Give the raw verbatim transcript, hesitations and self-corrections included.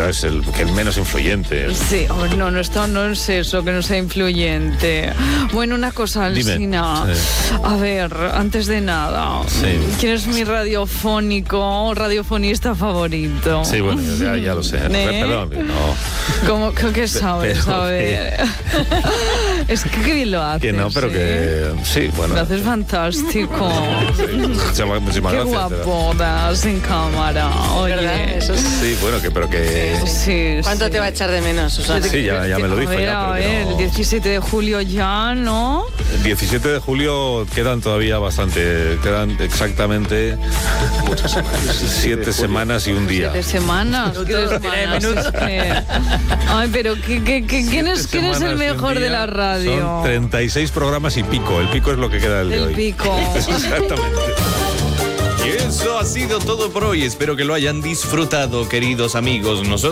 pero es el, que el menos influyente. Sí, oh, no, no, esto no es eso, que no sea influyente. Bueno, una cosa, Alsina. Sí. A ver, antes de nada, sí. ¿quién es mi radiofónico, radiofonista favorito? Sí, bueno, ya, ya lo sé. ¿Eh? Perdón, no. ¿Cómo que sabes? Pero, a ver. Que... es que qué bien lo haces. Que no, pero ¿eh? que sí, bueno. Lo haces fantástico. Sí, muchísimas qué gracias. guapo das en cámara. Oye, eso sí, bueno, que pero que. Sí, sí, ¿Cuánto sí. te va a echar de menos, Susana? Sí, ya, ya me lo dijo. A ver, ya, a ver, no... el diecisiete de julio ya, ¿no? El diecisiete de julio quedan todavía bastante, quedan exactamente siete semanas y un día. Siete semanas, tres semanas. Es que... Ay, pero ¿qué, qué, qué, ¿quién, es, ¿quién es el mejor de la radio? Son treinta y seis programas y pico. El pico es lo que queda del de el hoy. El pico. Exactamente. Y eso ha sido todo por hoy. Espero que lo hayan disfrutado, queridos amigos. Nosotros